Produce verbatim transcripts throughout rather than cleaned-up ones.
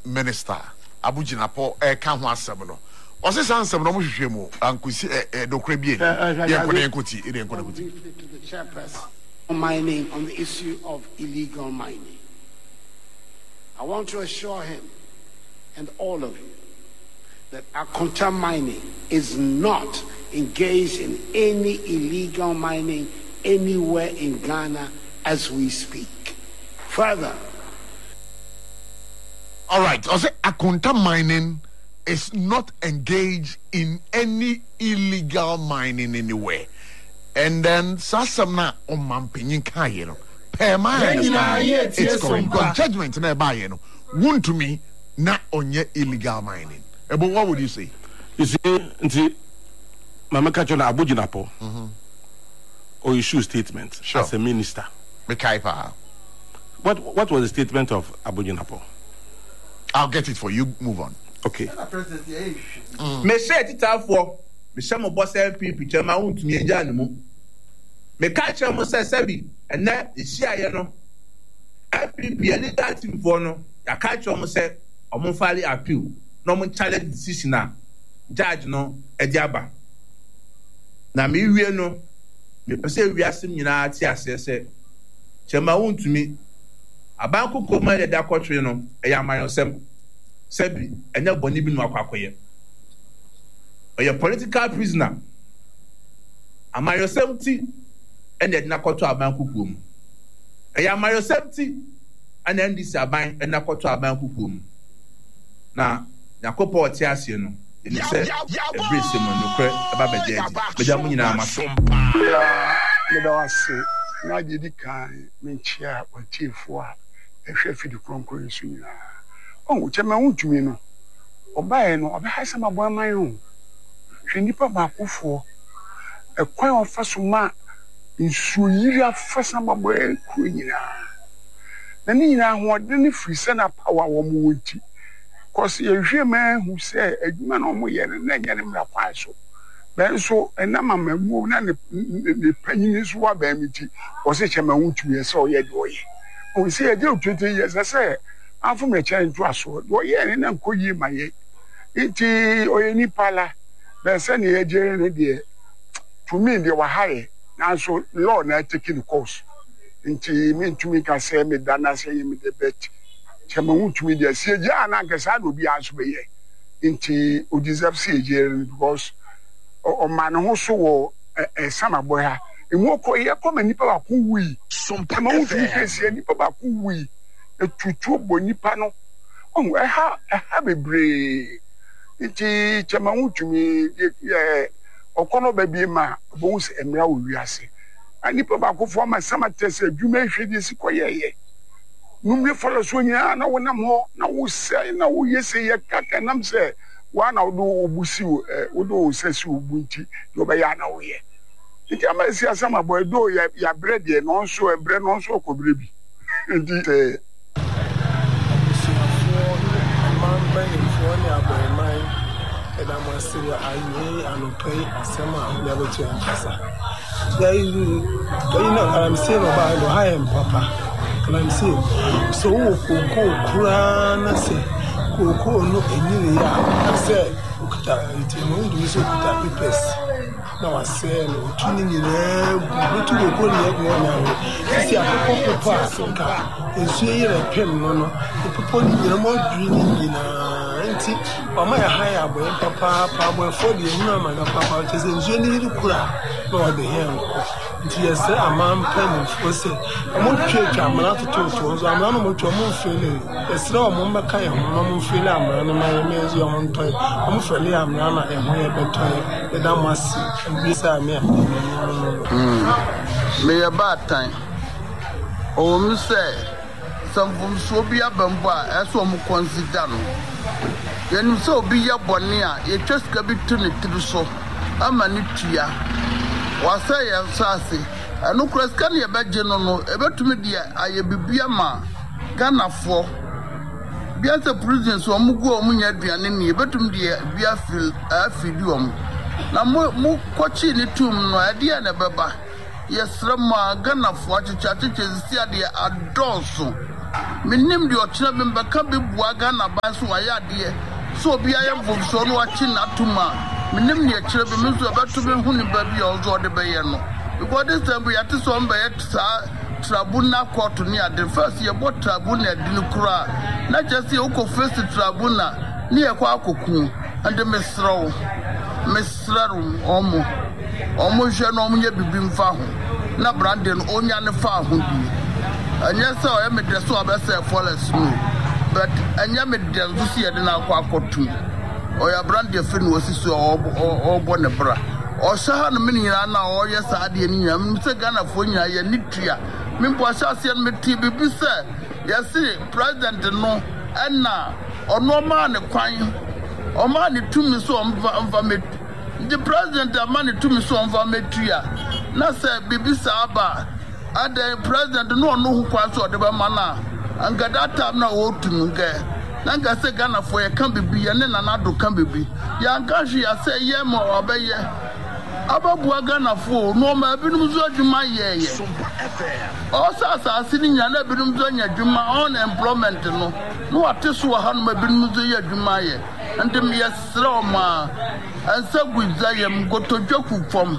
minister Abujinapo e ka ho asem no o se san asem no mo hwehwe mu ankusi e dokra bie ni ye nkone nkoti ire nkone nkoti to the chairperson on mining on the issue of illegal mining. I want to assure him and all of you that Akonta Mining is not engaged in any illegal mining anywhere in Ghana as we speak. Further, all right, I say Akonta Mining is not engaged in any illegal mining anywhere. And then Sasamna on Mampinin Kayeno. Per mine, it's going to judgment in a bayeno. Wound to me, not on your illegal mining. But what would you say? You see, Mama Kachona Abujinapo or issue statement sure. as a minister. What what was the statement of Abujinapo? I'll get it for you. Move on. Okay. Me say it out for me say mo boss L P picture ma won tumi eja ne mu. Me catch mo say sabi and na isia ye no. L P P any that team for no. Ya catch mo say omo file appeal. No mo challenge decision na judge no e di aba. Na me wie no me pese wi asem nyina ati ase se chema won tumi abanko koma de da kotwe no e ya mayosem sabi enya boni bi no akwakoye oye political prisoner amayosem ti enya de na koto abanko kuom e ya mayosem ti ana ndi si aban ena koto abanko kuom na yakopo oti ase no ni se ebrese mo no kre eba bejeji beja mo nyina amaso ya me da wase na gidi kan me chia wa chiefo a ehwe fidi kronkro nsu nyina o chema untumi no obae no oba ha sama bo aman ho hwe nipa ba kofo ekwan ofaso ma nsu yiri afasa ma bo ekru nyina na ni nyina ho de ne free na power wo mo wonti cause ye hwe ma hu se adwuma no mo ye na nya ne mra kwan so ben so enama mamu na ne panyin so wa ba miti o se chema untumi se o ye de o ye o se ye de twenty years say afọ me chen to aso do ye na nkoyi maye iti oye ni pala be se ne ye jere ne de to me de wa haye na so law na taking course nti me ntumi ka se me dana se ye me de bet chema ntumi de se je ana ka sa do bi aso be ye nti o deserve se jere because o man ho so wo e sama boy ha emu ko ye ko manipa ba ku wi chema ntumi ka se nipa ba ku wi etutu bonipa no oh eh ha ha bebre iti chema ntumi eh okono ba bi ma bo se emra wo wiase anipa ba ko fo ma sama tese adwuma hwedi si koyeye numre follow so nya na wonam ho na wo se na wo yese ye kaka nam se wa na wo obusi wo do sesi obunti do ba ya na wo ye iti amasi asama boy do ya ya bread ye no so ebre no so ko brebi iti and I must say, I may and pay a summer never to answer. There is, you know, I'm saying about the high and papa, and I'm saying, so go cran, I say, go go no, and you I said, it is so good papers. Now I say, tuning in there, go to the good everyone. See, I put the pass and car, and see a pen, no, no, the people in more dreaming in nti mama ya haya boy papa papa boy for the no man papa just enjoy the kura no the hen nti yes amam pen for say amon church amana to to so amana mo to mo feel esra o mo meka ya mo mo feel amana no my mezi o mo toy mo feel amana na e ho ye betoy the damasi bi sa me me ya bad time o mo say some from so be abamba eso mo consider no yen so be ya bone a ye twaska bi to ne tiri so ama ne tua wa say ya sase anu kraska ne beje no no ebetumi de aye bibia ma ganafo bia se prison so mo go mo nya aduane ne ebetumi de bia fil afidi om na mo mo kochi ne tum no ade ya na beba yesra ma ganafo achicha achicha sia de adonso menim de ochina bemba ka bebua ga na ban so waya de so obi ayem vom so no achi na tuma menim ne akire be mezo abeto be hu ne ba bia ozo de be ye no because this time we ati so mba yet sa tribunal court ni ade first ye bo tribunal di kura na just ye uko first tribunal ni ye kwa akoku and mesro mesrarum omo omo hwe no omo ye bibi mfa ho na branden onya ne fa ho bi anya se o ye me dress o abese forest no but anya me dress so se ye de na kwa akotu o ya branden fe no osisi o o bo ne bra o sha no me nyina na o ye sa de ni nyam se Ghana fo nyina ye ni tua me mpo sha se me ti bibi se ye se president no na ono ma ne kwan o ma ne tumi so mva mva me the president a man tumi so mva metua na se bibi sa aba ada president no no hu kwa so de ba mana anga that time na o tunu ge na nga se Ghana fo ye kan bibi ye ne na na do kan bibi ya nga hwe ya se ye mo obeye ababu Ghana fo no ma binum zo adwuma ye ye o sa sa si ni nya na binum zo nya adwuma on employment no no ate so ha no ma binum zo ye adwuma ye and me yesro ma ansa guzayem gotodwaku fom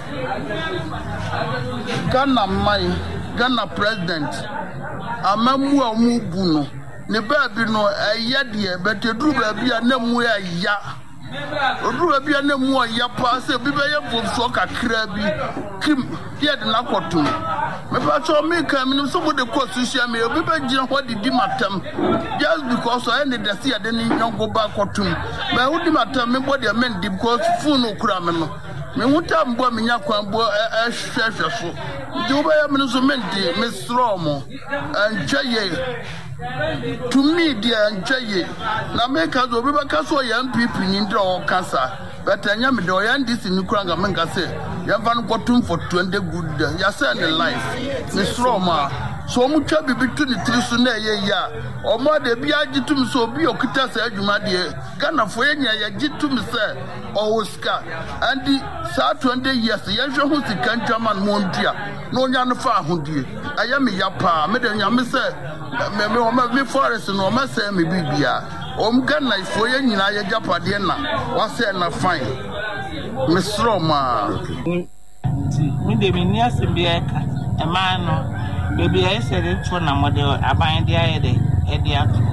Ghana mai Ghana president amamu amubu no ne ba bi no eye de beteduru ba bi anamu ya ya oduru bi anamu ya pa se bi be ye fofso kakra bi kim ye de nakoto me pa so me kan me so mo de ko social me bi be gina ho de di matam just because I need to see the non go back kotum me wo di matam me body men di because phone okura me no me huta mbo me nya kwan bo e hwehwe so di wo ba ya me so men di me sro mo anjaye to me dia anjaye na me ka zo bi ba ka so ya M P P ni ndra o kasa but anya me do ya ndisi ni kuranga me nga se ya van kotum for twenty good ya say in life me sro ma so mu twa bibi tu ni trisu na ye ya o ma de bi agitum so bi okita sa adwuma de Ghana fo ye nya ya gitum se o Oscar and sa twenty years ya hwe ho sika ntwaman mo ntua no nya no fa ahodie aya me ya pa me de nya me se me me o ma me forest no ma se me bibia o m Ghana fo ye nyina ya japade na wa se na fine me sro ma me de me ni asem bi eka e ma no baby I said it for na model aban dia ye de e dia to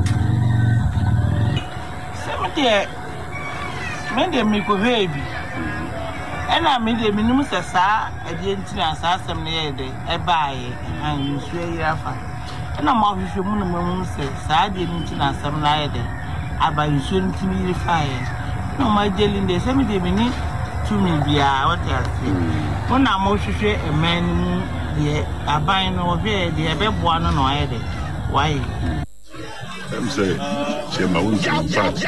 se me de me de me ko hebi ena me de me num se sa e de ntina sa asem ne ye de e baaye an nsu ye afa ena ma hwehwe mu no mu se sa de ntina asem na ye de aba nsu ntimi ri fa ye no ma jelinde se me de me ni to me bia what you say una mo hwehwe e man mu de aban no be de e be boa no no aye de why I'm say she ma won fact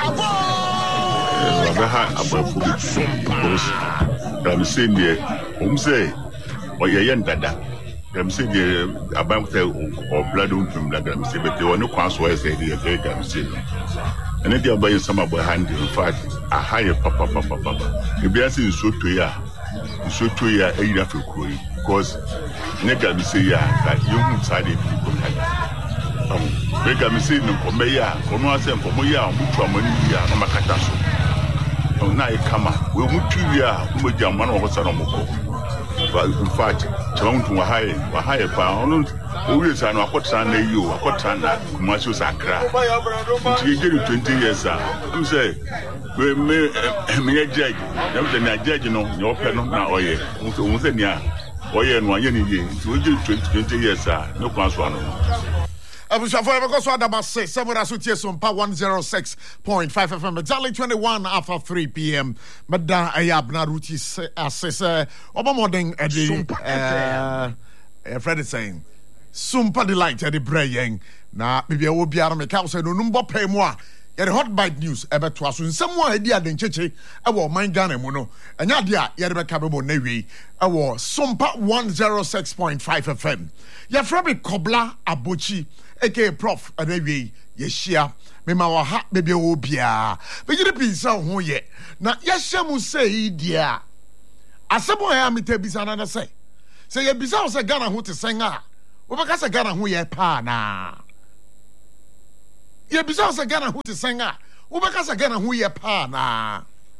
eh ba ha abafu because I'm saying there um say o ye yen dada I'm saying there aban say o blood on from blood I'm say but they won kwan so I say dey dey I'm say and they are buying some about hand in fact a higher papa papa papa e be say so to ya so to ya e ira fe koi because nega be say ya that you move side people um nega me say no come ya ono asem for mo ya mo twa mo ni ya no makata so na e kama we mu tu ya mo jama no ho sa no mo ko but in fact chawon tu wa haye wa haye pa ono o wi sa no akotra na yi o akotra na kuma so sakra nti ye twenty years ah am say we me me judge dem say na judge no you open no na oye mo say ni a oye no anye ni ye nti o je twenty years ah no kwan so ano Abusha for because what about say seven as with some pa one oh six point five F M exactly twenty-one after three p m Madda ayabna ruti assess oba modern edi eh Fred is saying Sumpa delight edi brayeng na bibia wo biara me ka say no number pay mo a ye hot bite news ebe to aso nsem wo edi adencheche e wo man Ghana mu no enya de a ye de be ka be mo na wi e wo Sumpa one oh six point five F M ye Fred Kobla Abochi aka Prof anawi yeshia me ma wa ha bebe wo bia be gire pinsa ho ye na yehia mu sei dia asebo ya metabisa na na say say ye bisa wo say Ghana ho te sen a wo be ka say Ghana ho ye pa na ye bisa say Ghana who to sing a wo beka say Ghana who ye pa na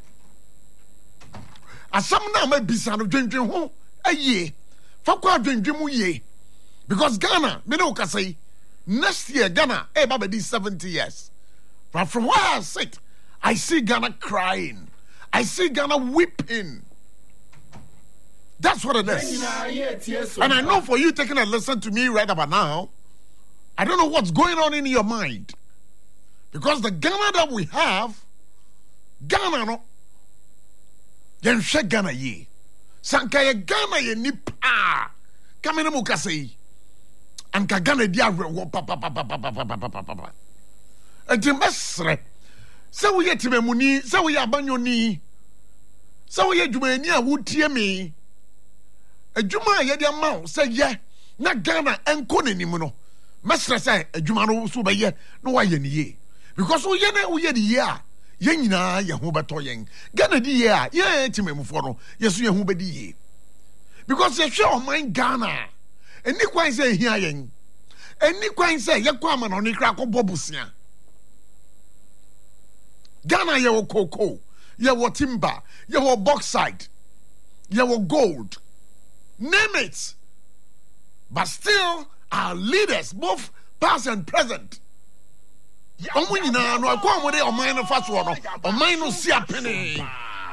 asam na ma bisa no dwendwen ho aye fa kwa dwendwen mu ye because Ghana me no ka say next year Ghana eh baba di seventy years but from where I sit I see Ghana crying, I see Ghana weeping. That's what it is. And I know for you taking a listen to me right about now, I don't know what's going on in your mind. Because the Ghana that we have, Ghana no, yen she Ghana ye. Sanka ye Ghana ye ni pa. Kamene mo kasei. Anka Ghana dia wo pa pa pa pa pa pa pa pa pa pa. Enti mesre. Se wo ye timemuni, se wo ye abanyoni. Se wo ye dwumani a wotie me. Adwuma ye de ma se ye na Ghana enko nanim no. Mesre say adwuma no so be ye no wa ye niye. Because wo ye na wo ye de ye a ye nyina ye ho beto yen. Ghana di ye a ye timemufo no ye so ye ho be di ye. Because ye hwe o man Ghana. Eni kwan say hia yen. Eni kwan say ye kwa ma no ni kra ko bobusia. Ghana ye wo cocoa, ye wo timber, ye wo bauxite, ye wo gold. Name it. But still, our leaders, both past and present, omu nyina no akwa mo de oman no fa so no, oman no si apene.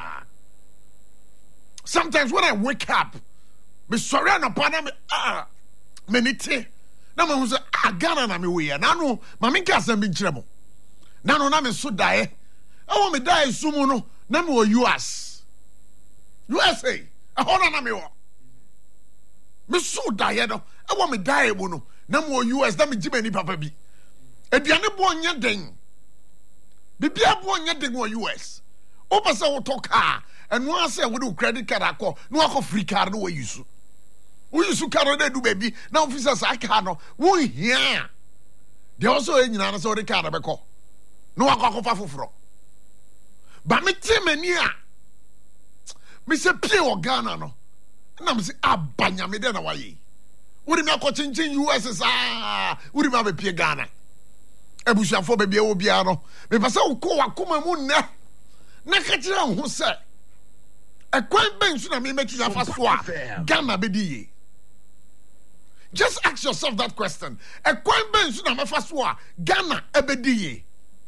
Sometimes when I wake up, me sorry na pa na me ah me nite. Na me hu say ah Ghana na me we ya. Na no ma me nka asem bi nkire mo. Na no na me so dae. I want me die sumu no na me wo U S U S A a hono na me wo me so die no I want me die bo no na me wo U S na me jima ni papa bi aduane bo onye den bibia bo onye den wo U S o pese wo to car eno ase wo do credit card akọ no akọ free card no wo use wo use card na du baby na officers aka no wo hia they also enyina na so the card be kọ no akọ akọ fa foforo. But me tell me nia, me say pay o Ghana no, na me say abanya me de na waye. Uri me akọ chinchin U S ah, uri me be pay Ghana. Ebusuafo be bia obi a no, me pese ukọ wakoma mu nne. Na ka kire ho se. Ekwan ben so na me metu afa so a Ghana be di ye. Just ask yourself that question. Ekwan ben so na me fa so a Ghana e be di ye.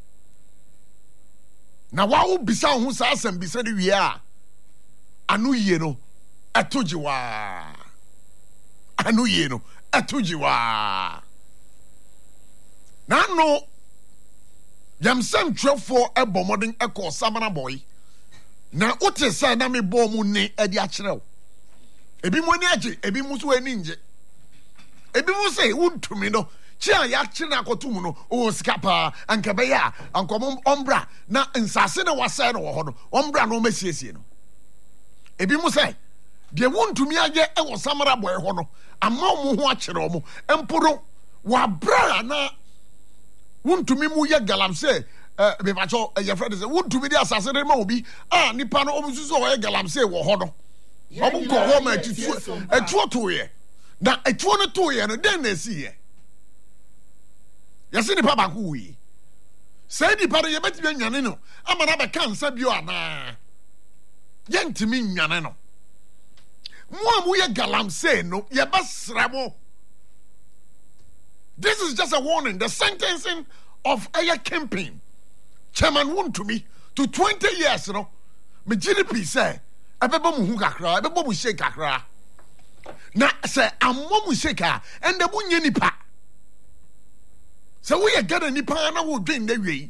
Na wa wo bisa ho sa asem bisa de wie a anu yie no etojiwa anu yie no etojiwa na no yam sem twefo ebomodin ekọ samana boy na ote say na me bom ni e di a kirew ebi mo ni age ebi mu so ani nje ebi mu say wuntumi no chia ya kire akotum no o skapa anka be ya ankom ombra na nsase na wasa no wo ho no ombra no masiesie no ebi mu say de wontumi age e wo samara boy ho no ama mo ho akire mo emporo wa bra na wontumi mu ye galamse eh be bacho ye friend say wontumi di asase de ma obi ah nipa no omususu o ye galamse wo ho no obu ko ho ma atitu atuo to ye na atuo no to ye no den na si ye. Yasi nipa ba ku wi. Say nipa no ye betime nwane no. Ama na be kansa bio ana. Ye ntimi nwane no. Mo amu ye galamse no ye basra mo. This is just a warning. The sentencing of a campaign. Chairman won to me to twenty years, you know. Me G D P say, ebebo mu hu kakra, ebebo mu shake kakra. Na say ammo mu shake and the munye nipa. So we get a nipa na wo dwen na wi.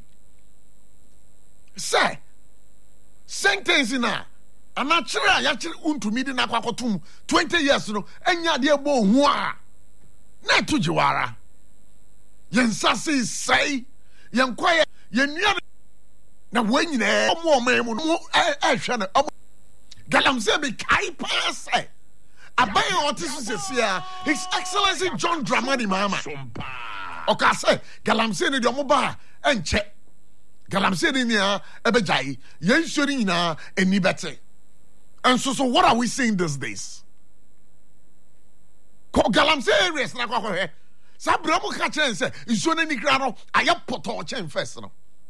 Say sentencing na ana kire ya kire untumi di na kwakotum twenty years no enya de ebo hu a na tojiwara. Yen sase sai yen kwaye yen nua na wanyina omo omo mu eh hwe na galamse be kai pass aban otisu sesia His Excellency John Dramani Mahama oka say galamse ni de omo ba enche galamse ni nia ebejai yen sori nyina eni bete. And so so what are we seeing these days? Ko galamse areas na kwa kwa saa bere mo ka kyerɛ sɛ nsuo no ni kra no ayɛ pɔtɔɔ kyɛn first no